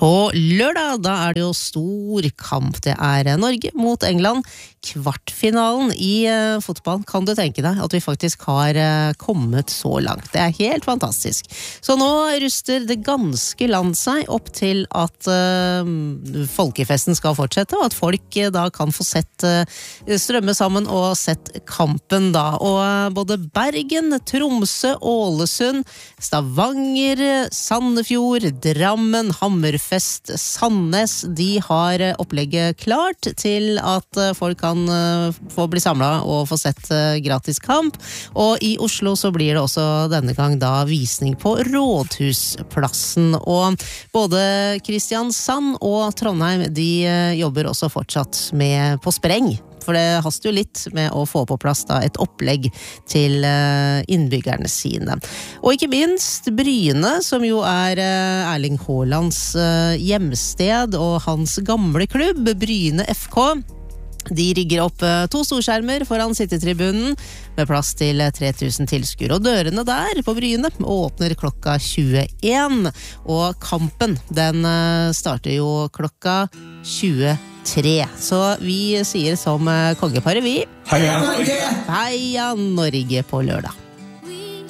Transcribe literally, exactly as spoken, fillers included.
På lørdag, da er det jo stor kamp. Det er Norge mot England. Kvartfinalen i uh, fotball. Kan du tenke deg at vi faktisk har uh, kommet så langt? Det er helt fantastisk. Så nå ruster det ganske land seg opp til at uh, folkefesten skal fortsette, og at folk uh, da kan få sett uh, strømme sammen og sett kampen da. Og uh, både Bergen, Tromsø, Ålesund, Stavanger, Sandefjord, Drammen, Hammerfest, Sandnes, de har opplegget klart til at folk kan få bli samlet og få sett gratis kamp. Og i Oslo så blir det også denne gang da visning på Rådhusplassen. Og både Kristiansand og Trondheim, de jobber også fortsatt med på spreng. For det haster jo litt med å få på plass da et opplegg til innbyggerne sine. Og ikke minst Bryne, som jo er Erling Haalands hjemsted og hans gamle klubb, Bryne F K. De rigger opp to storskjermer foran sittetribunen med plass til tre tusen tilskuere. Og dørene der på Bryne åpner klokka tjueen. Og kampen, den starter jo klokka tjuetre. Så vi sier som kongeparet vi. Heia Norge! Heia Norge på lørdag.